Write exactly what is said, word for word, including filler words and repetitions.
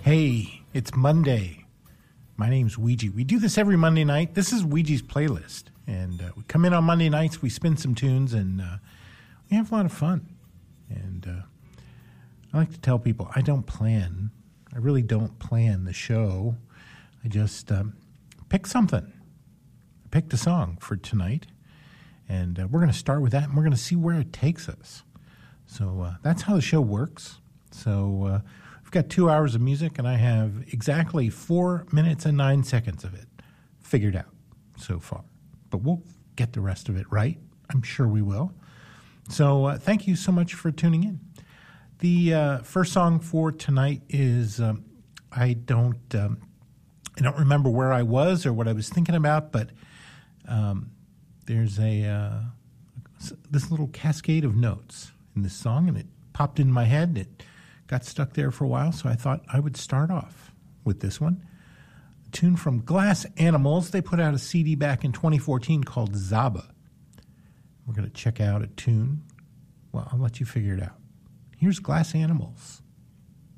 Hey, it's Monday. My name's Ouija. We do this every Monday night. This is Ouija's playlist. And uh, we come in on Monday nights, we spin some tunes, and uh, we have a lot of fun. And uh, I like to tell people I don't plan. I really don't plan the show. I just um, pick something. I picked a song for tonight. And uh, we're going to start with that, and we're going to see where it takes us. So uh, that's how the show works. So uh, we've got two hours of music, and I have exactly four minutes and nine seconds of it figured out so far. But we'll get the rest of it right. I'm sure we will. So uh, thank you so much for tuning in. The uh, first song for tonight is um, I don't um, I don't remember where I was or what I was thinking about, but um, there's a uh, this little cascade of notes in this song, and it popped in my head. It got stuck there for a while, so I thought I would start off with this one. A tune from Glass Animals. They put out a C D back in twenty fourteen called Zaba. We're going to check out a tune. Well, I'll let you figure it out. Here's Glass Animals.